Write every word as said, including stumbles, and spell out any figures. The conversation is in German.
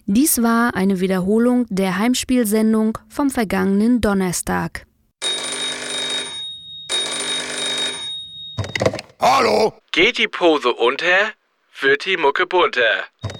Dies war eine Wiederholung der Heimspielsendung vom vergangenen Donnerstag. Hallo? Geht die Pose unter, wird die Mucke bunter.